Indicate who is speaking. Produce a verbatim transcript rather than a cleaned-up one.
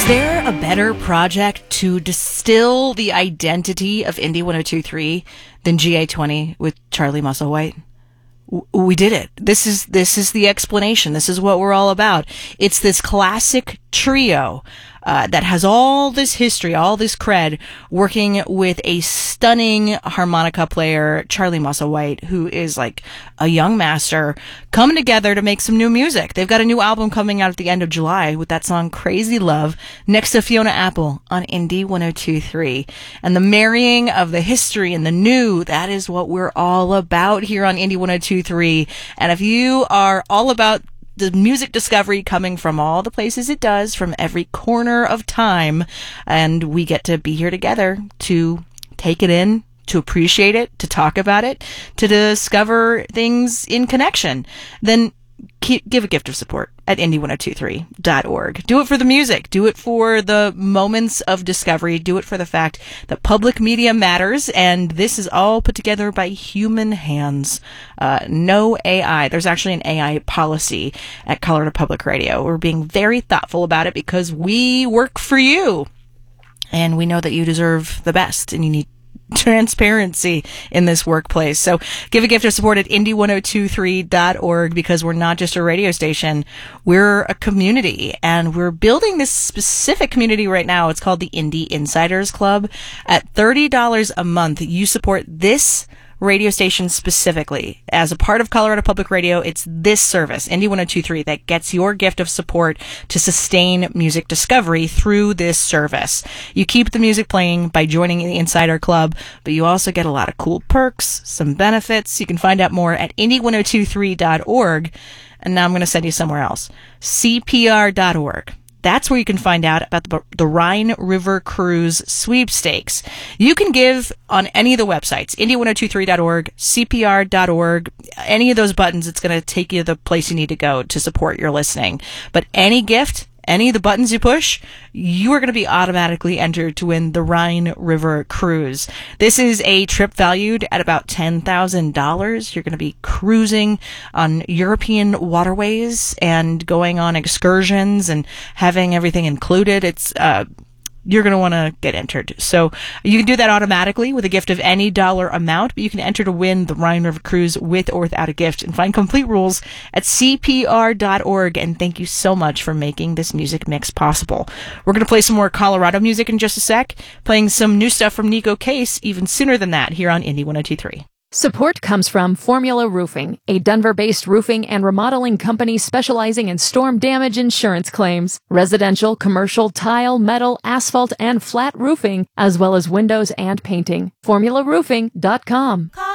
Speaker 1: there a better project to distill the identity of Indie one oh two point three than G A twenty with Charlie Musselwhite? W- We did it. This is this is the explanation. This is what we're all about. It's this classic trio uh, that has all this history, all this cred, working with a stunning harmonica player, Charlie Musselwhite, who is like a young master, coming together to make some new music. They've got a new album coming out at the end of July with that song Crazy Love next to Fiona Apple on Indie one oh two point three. And the marrying of the history and the new, that is what we're all about here on Indie one oh two point three. And if you are all about the music discovery coming from all the places it does, from every corner of time, and we get to be here together to take it in, to appreciate it, to talk about it, to discover things in connection, then keep, give a gift of support at indie one oh two three dot org. Do it for the music. Do it for the moments of discovery. Do it for the fact that public media matters, and this is all put together by human hands. Uh, no A I. There's actually an A I policy at Colorado Public Radio. We're being very thoughtful about it because we work for you, and we know that you deserve the best, and you need transparency in this workplace. So give a gift of support at indie one oh two three dot org, because we're not just a radio station, we're a community, and we're building this specific community right now. It's called the Indie Insiders Club. At thirty dollars a month, you support this radio station specifically. As a part of Colorado Public Radio, it's this service, Indie one oh two point three, that gets your gift of support to sustain music discovery through this service. You keep the music playing by joining the Insider Club, but you also get a lot of cool perks, some benefits. You can find out more at indie one oh two three dot org. And now I'm going to send you somewhere else. C P R dot org. That's where you can find out about the, the Rhine River Cruise sweepstakes. You can give on any of the websites, indie one oh two three dot org, C P R dot org, any of those buttons. It's going to take you to the place you need to go to support your listening. But any gift, any of the buttons you push, you are going to be automatically entered to win the Rhine River Cruise. This is a trip valued at about ten thousand dollars. You're going to be cruising on European waterways and going on excursions and having everything included. It's, uh, you're going to want to get entered. So you can do that automatically with a gift of any dollar amount, but you can enter to win the Rhine River Cruise with or without a gift, and find complete rules at C P R dot org. And thank you so much for making this music mix possible. We're going to play some more Colorado music in just a sec, playing some new stuff from Nico Case even sooner than that here on Indie one oh two point three.
Speaker 2: Support comes from Formula Roofing, a Denver-based roofing and remodeling company specializing in storm damage insurance claims, residential, commercial, tile, metal, asphalt, and flat roofing, as well as windows and painting. formula roofing dot com.